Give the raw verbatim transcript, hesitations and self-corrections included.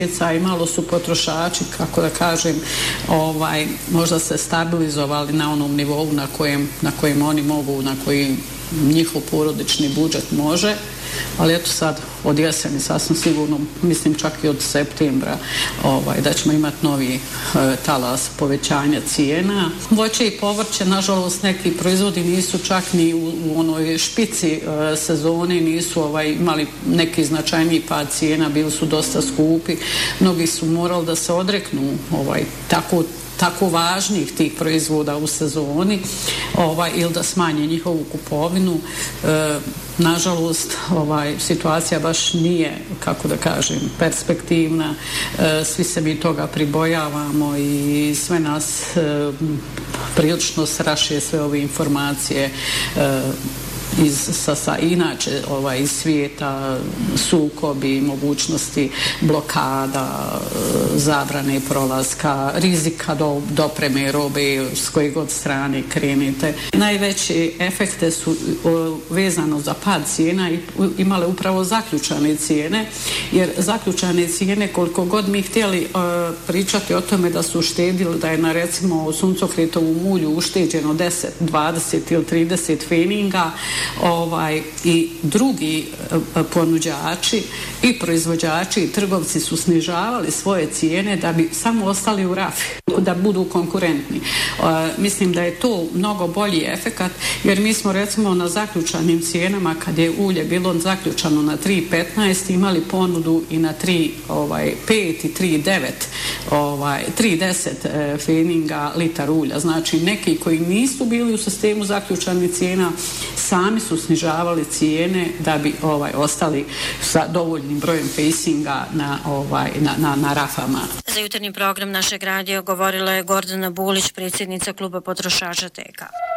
i malo su potrošači, kako da kažem, ovaj, možda se stabilizovali na onom nivou na kojem, na kojem oni mogu, na koji njihov porodični budžet može, ali eto sad od jeseni sasvim sigurno, mislim čak i od septembra, ovaj, da ćemo imati novi e, talas povećanja cijena. Voće i povrće, nažalost, neki proizvodi nisu čak ni u, u onoj špici e, sezoni, nisu ovaj, imali neki značajniji pad cijena, bili su dosta skupi, mnogi su morali da se odreknu ovaj, tako tako važnih tih proizvoda u sezoni, ovaj, ili da smanje njihovu kupovinu. E, nažalost, ovaj, situacija baš nije, kako da kažem, perspektivna. E, svi se mi toga pribojavamo i sve nas e, prilično straše sve ove informacije e, iz sa, sa inače ovaj, iz svijeta, sukobi, mogućnosti blokada, zabrane prolaska, rizika do dopreme robe s koje god strane krenete. Najveće efekte su o, vezano za pad cijena i imale upravo zaključane cijene, jer zaključane cijene, koliko god mi htjeli o, pričati o tome da su uštedili, da je na recimo suncokretovom ulju ušteđeno deset, dvadeset ili trideset feninga, ovaj, i drugi e, ponuđači i proizvođači i trgovci su snižavali svoje cijene da bi samo ostali u rafi, da budu konkurentni. E, mislim da je to mnogo bolji efekat, jer mi smo recimo na zaključanim cijenama, kad je ulje bilo zaključano na tri petnaest, imali ponudu i na tri pet i tri devet, ovaj, tri deset e, feninga litar ulja. Znači neki koji nisu bili u sistemu zaključanih cijena sami su snižavali cijene da bi ovaj, ostali sa dovoljnim brojem facinga na, ovaj, na, na, na rafama. Za jutarnji program našeg radija govorila je Gordana Bulić, predsjednica Kluba potrošača T E K A.